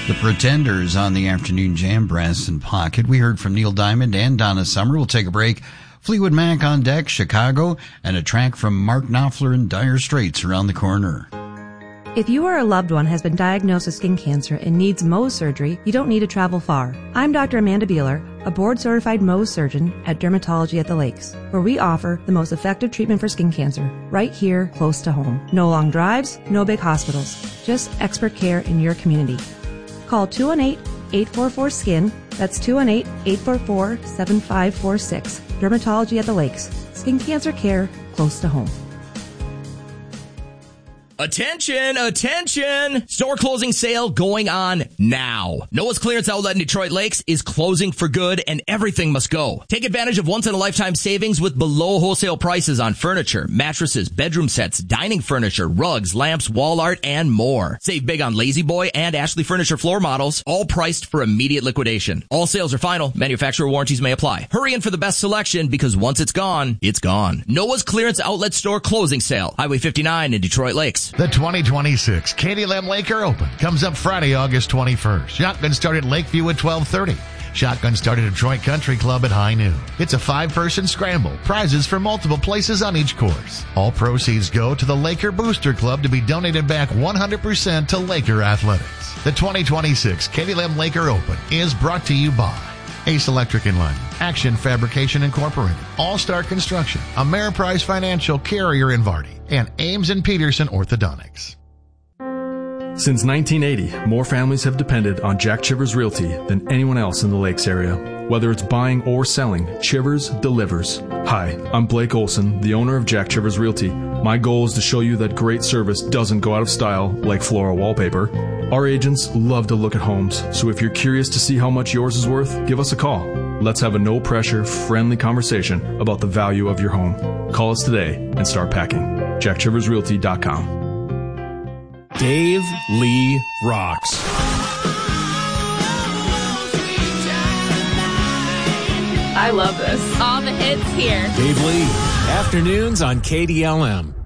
The Pretenders on the Afternoon Jam, Brass and Pocket. We heard from Neil Diamond and Donna Summer. We'll take a break. Fleetwood Mac on deck, Chicago, and a track from Mark Knopfler and Dire Straits around the corner. If you or a loved one has been diagnosed with skin cancer and needs Mohs surgery, you don't need to travel far. I'm Dr. Amanda Beeler, a board-certified Mohs surgeon at Dermatology at the Lakes, where we offer the most effective treatment for skin cancer, right here, close to home. No long drives, no big hospitals, just expert care in your community. Call 218-844-SKIN. That's 218-844-7546. Dermatology at the Lakes. Skin cancer care close to home. Attention, attention! Store closing sale going on now. Noah's Clearance Outlet in Detroit Lakes is closing for good and everything must go. Take advantage of once-in-a-lifetime savings with below wholesale prices on furniture, mattresses, bedroom sets, dining furniture, rugs, lamps, wall art, and more. Save big on Lazy Boy and Ashley Furniture floor models, all priced for immediate liquidation. All sales are final. Manufacturer warranties may apply. Hurry in for the best selection because once it's gone, it's gone. Noah's Clearance Outlet Store closing sale. Highway 59 in Detroit Lakes. The 2026 Katie Lamb Laker Open comes up Friday, August 21st. Shotgun start at Lakeview at 12:30. Shotgun start at Detroit Country Club at high noon. It's a 5-person scramble. Prizes for multiple places on each course. All proceeds go to the Laker Booster Club to be donated back 100% to Laker Athletics. The 2026 Katie Lamb Laker Open is brought to you by Ace Electric and Lighting, Action Fabrication Incorporated, All-Star Construction, Ameriprise Financial, Carrier and Vardy, and Ames and Peterson Orthodontics. Since 1980, more families have depended on Jack Chivers Realty than anyone else in the Lakes area. Whether it's buying or selling, Chivers delivers. Hi, I'm Blake Olson, the owner of Jack Chivers Realty. My goal is to show you that great service doesn't go out of style like floral wallpaper. Our agents love to look at homes, so if you're curious to see how much yours is worth, give us a call. Let's have a no-pressure, friendly conversation about the value of your home. Call us today and start packing. JackChiversRealty.com. Dave Lee rocks. I love this. All the hits here. Dave Lee, afternoons on KDLM.